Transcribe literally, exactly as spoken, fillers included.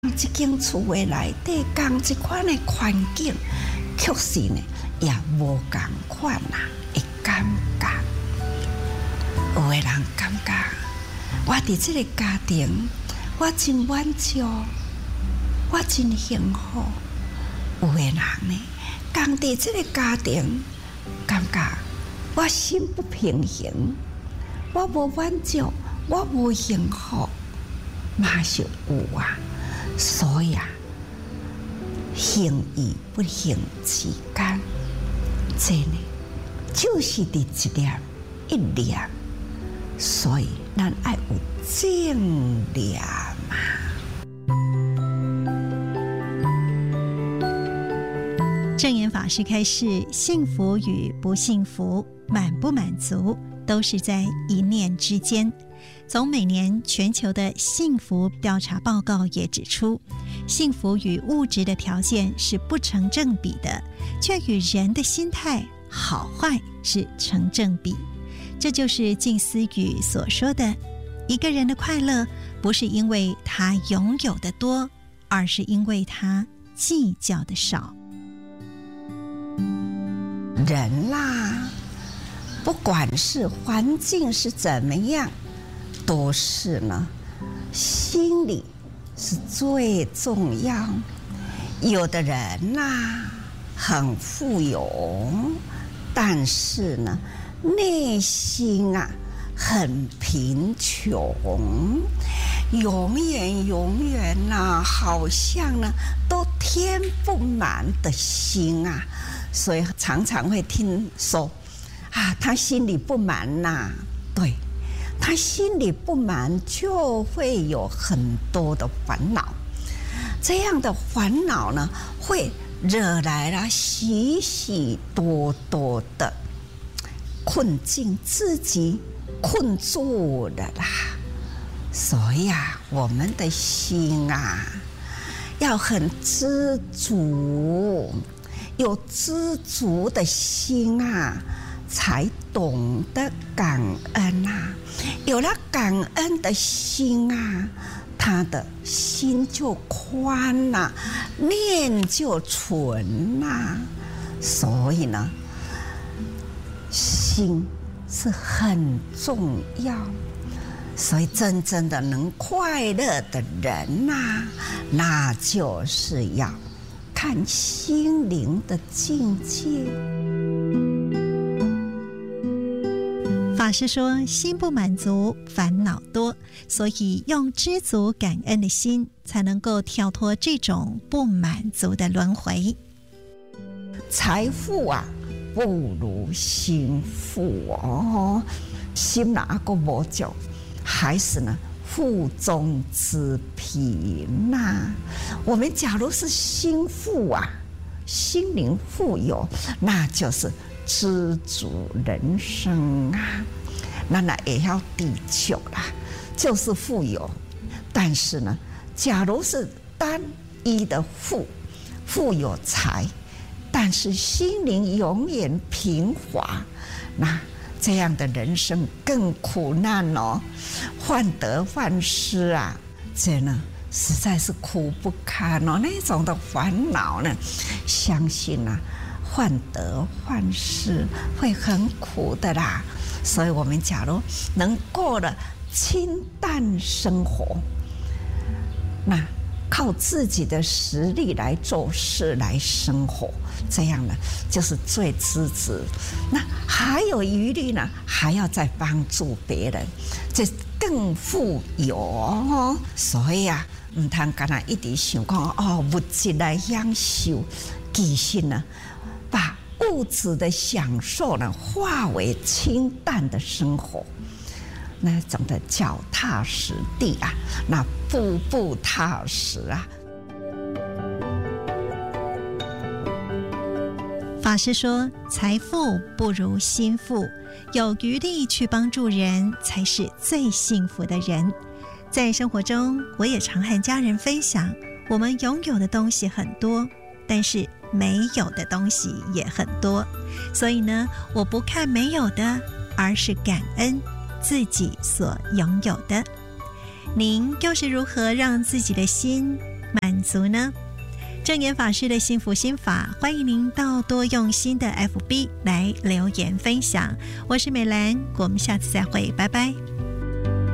这间厝的内底，讲这款的环境，确实呢也无同款啦，会感觉。有的人感觉，我伫这个家庭，我真满足，我真幸福。有的人呢，讲伫这个家庭，感觉我心不平衡，我无满足，我无幸福，嘛是有啊。所以啊，幸与不幸之间，这呢就是伫一念一念，所以咱爱有正念嘛。 正言法师开示：幸福与不幸福，满不满足，都是在一念之间。从每年全球的幸福调查报告也指出，幸福与物质的条件是不成正比的，却与人的心态好坏是成正比。这就是静思语所说的，一个人的快乐不是因为他拥有的多，而是因为他计较的少。 人啦，不管是环境是怎么样，都是呢，心理是最重要。有的人呐、啊，很富有，但是呢，内心啊很贫穷，永远永远呐、啊，好像呢都填不满的心啊，所以常常会听说啊，他心里不满呐、啊，对。他心里不满，就会有很多的烦恼。这样的烦恼呢，会惹来了许许多多的困境，自己困住了啦。所以啊，我们的心啊，要很知足，有知足的心啊，才懂得感恩啊。有了感恩的心啊，他的心就宽呐、啊，念就纯呐、啊。所以呢，心是很重要。所以真正的能快乐的人呐、啊，那就是要看心灵的境界。 法师说，心不满足，烦恼多，所以用知足感恩的心，才能够跳脱这种不满足的轮回。 财富啊，不如心富哦，心哪个无足，还是呢腹中之贫呐、啊。我们假如是心富啊，心灵富有，那就是知足人生啊，那那也要地球啦，就是富有。但是呢，假如是单一的富，富有财，但是心灵永远贫乏，那这样的人生更苦难哦，患得患失啊，这呢实在是苦不堪哦。那种的烦恼呢，相信啊，患得患失会很苦的啦。所以我们假如能过了清淡生活，那靠自己的实力来做事来生活，这样呢就是最知足。那还有余力呢，还要再帮助别人，这更富有哦。所以啊，唔通干那一直想讲哦，物质来享受，其实呢，把物质的享受呢化为清淡的生活，那种的脚踏实地啊，那步步踏实啊。 法师说，财富不如心富，有余力去帮助人，才是最幸福的人。在生活中，我也常和家人分享，我们拥有的东西很多，但是没有的东西也很多。所以呢，我不看没有的，而是感恩自己所拥有的。您又是如何让自己的心满足呢？正言法师的幸福心法，欢迎您到多用心的 F B 来留言分享。我是美兰，我们下次再会，拜拜。